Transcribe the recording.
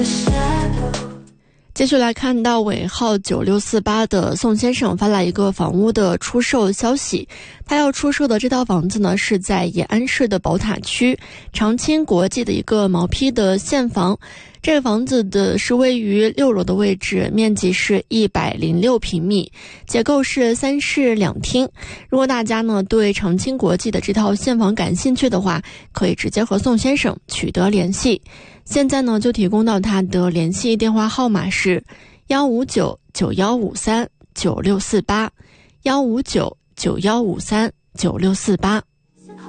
继续来看到尾号9648的宋先生发来一个房屋的出售消息，他要出售的这套房子呢是在延安市的宝塔区长青国际的一个毛坯的现房。这个房子是位于6楼的位置，面积是106平米，结构是3室2厅。如果大家呢对长青国际的这套现房感兴趣的话，可以直接和宋先生取得联系。现在呢就提供到他的联系电话号码是15991539648，15991539648。